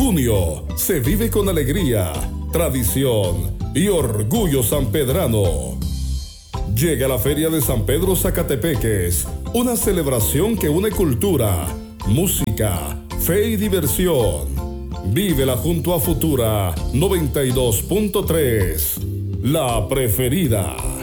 Junio se vive con alegría, tradición y orgullo sanpedrano. Llega la Feria de San Pedro Zacatepeques, una celebración que une cultura, música, fe y diversión. Vívela junto a Futura 92.3, la preferida.